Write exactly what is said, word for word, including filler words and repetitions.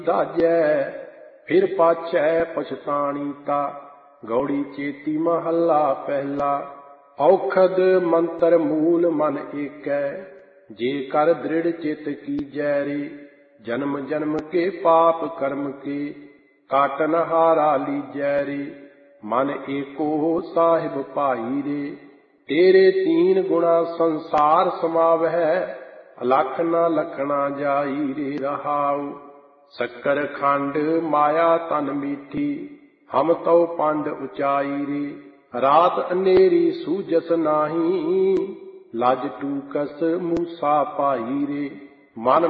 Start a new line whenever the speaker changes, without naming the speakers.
दाजै फिर पाछै पछताणीता। गौड़ी चेती महला पहला। औखद मंत्र मूल मन एकै जे कर दृढ़ चित कीजै रे। जन्म जन्म के पाप कर्म के काटन हारा लीजै रे। मन एको साहिब भाई रे। तेरे तीन गुणा संसार समावै अलख न लखना जाई रे। रहाऊ शक्कर खंड माया तन मीठी हम तो पंड उचाई रे। रात अनेरी सूजस नाही लज टूकस मूसा पाई रे। मन